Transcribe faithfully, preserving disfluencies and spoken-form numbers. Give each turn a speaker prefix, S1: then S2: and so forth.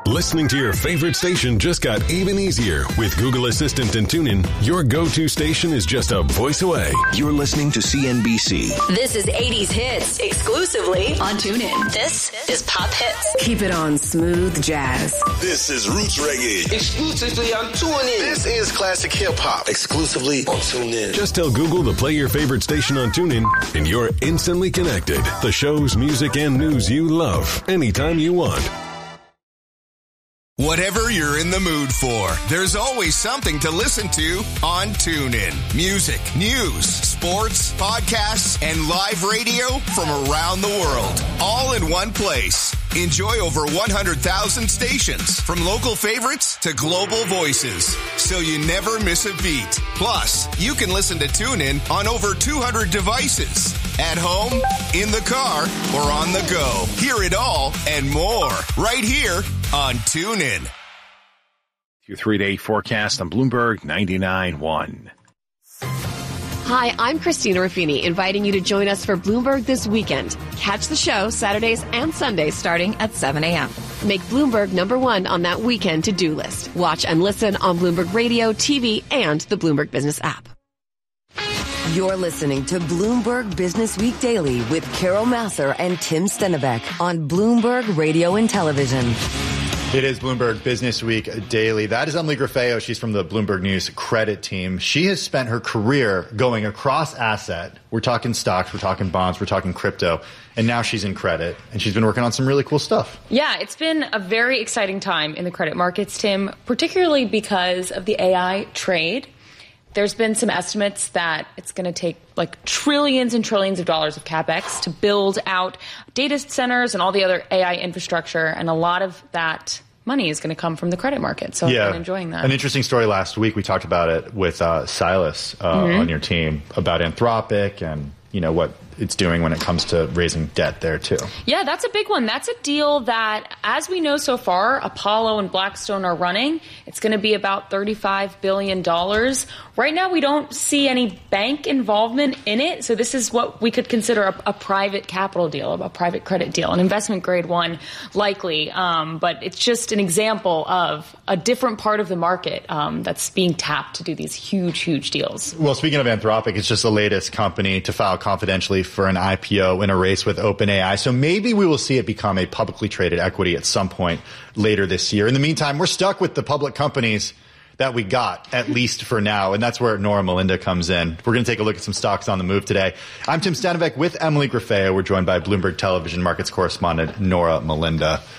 S1: Listening to your favorite station just got even easier. With Google Assistant and TuneIn, your go-to station is just a voice away.
S2: You're listening to C N B C.
S3: This is eighties Hits, exclusively on TuneIn. This is Pop Hits. Keep it on smooth jazz.
S4: This is Roots Reggae.
S5: Exclusively on TuneIn.
S4: This is classic hip-hop. Exclusively on TuneIn.
S1: Just tell Google to play your favorite station on TuneIn, and you're instantly connected. The shows, music, and news you love, anytime you want.
S6: Whatever you're in the mood for, there's always something to listen to on TuneIn. Music, news, sports, podcasts, and live radio from around the world, all in one place. Enjoy over one hundred thousand stations, from local favorites to global voices, so you never miss a beat. Plus, you can listen to TuneIn on over two hundred devices, at home, in the car, or on the go. Hear it all and more right here on TuneIn.
S7: Your three-day forecast on Bloomberg ninety-nine point one.
S8: Hi, I'm Christina Ruffini, inviting you to join us for Bloomberg This Weekend. Catch the show Saturdays and Sundays starting at seven a.m. Make Bloomberg number one on that weekend to-do list. Watch and listen on Bloomberg Radio, T V, and the Bloomberg Business app.
S3: You're listening to Bloomberg Business Week Daily with Carol Massar and Tim Stennebeck on Bloomberg Radio and Television.
S9: It is Bloomberg Business Week Daily. That is Emily Grafeo. She's from the Bloomberg News credit team. She has spent her career going across asset. We're talking stocks, we're talking bonds, we're talking crypto, and now she's in credit, and she's been working on some really cool stuff.
S10: Yeah, it's been a very exciting time in the credit markets, Tim, particularly because of the A I trade. There's been some estimates that it's going to take like trillions and trillions of dollars of CapEx to build out data centers and all the other A I infrastructure. And a lot of that money is going to come from the credit market. So yeah, I've been enjoying that.
S9: An interesting story last week. We talked about it with uh, Silas uh, mm-hmm. on your team about Anthropic and, you know, what it's doing when it comes to raising debt there, too.
S10: Yeah, that's a big one. That's a deal that, as we know so far, Apollo and Blackstone are running. It's going to be about thirty-five billion dollars. Right now, we don't see any bank involvement in it. So this is what we could consider a, a private capital deal, a private credit deal, an investment grade one, likely. Um, but it's just an example of a different part of the market um, that's being tapped to do these huge, huge deals.
S9: Well, speaking of Anthropic, it's just the latest company to file confidentially for an I P O in a race with OpenAI. So maybe we will see it become a publicly traded equity at some point later this year. In the meantime, we're stuck with the public companies that we got, at least for now. And that's where Nora Melinda comes in. We're going to take a look at some stocks on the move today. I'm Tim Stennebeck with Emily Grafeo. We're joined by Bloomberg Television Markets correspondent Nora Melinda.